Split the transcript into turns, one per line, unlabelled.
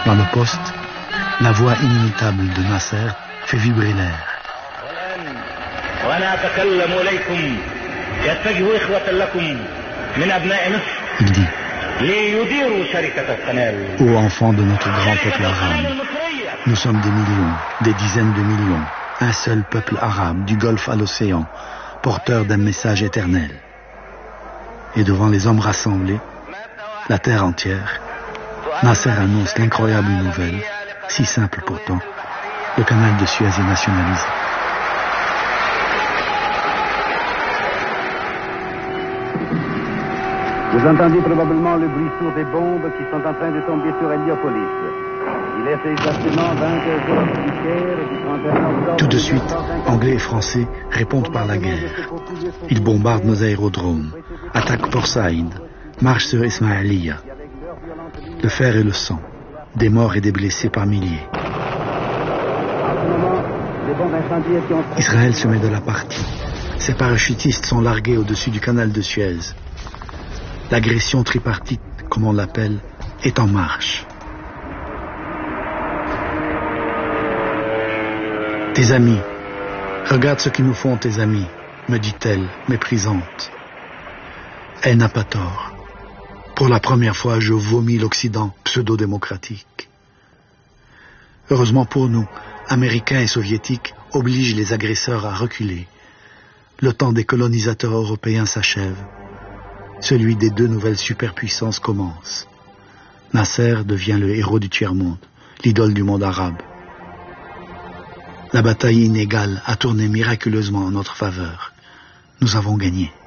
Dans le poste, la voix inimitable de Nasser fait vibrer l'air. Il dit: ô enfants de notre grand peuple arabe, nous sommes des millions, des dizaines de millions, un seul peuple arabe du Golfe à l'océan, porteur d'un message éternel. Et devant les hommes rassemblés, la terre entière, Nasser annonce l'incroyable nouvelle, si simple pourtant: le canal de Suez est nationalisé.
Vous entendez probablement le bruit sourd des bombes qui sont en train de tomber sur Héliopolis. Il est exactement 22h du Caire du 31 octobre.
Tout de suite, Anglais et Français répondent par la guerre. Ils bombardent nos aérodromes, attaquent Port Saïd, marchent sur Ismaïlia. Le fer et le sang, des morts et des blessés par milliers. Israël se met de la partie. Ses parachutistes sont largués au-dessus du canal de Suez. L'agression tripartite, comme on l'appelle, est en marche. Tes amis, regarde ce qu'ils nous font, tes amis, me dit-elle, méprisante. Elle n'a pas tort. Pour la première fois, je vomis l'Occident pseudo-démocratique. Heureusement pour nous, Américains et Soviétiques obligent les agresseurs à reculer. Le temps des colonisateurs européens s'achève. Celui des deux nouvelles superpuissances commence. Nasser devient le héros du tiers-monde, l'idole du monde arabe. La bataille inégale a tourné miraculeusement en notre faveur. Nous avons gagné.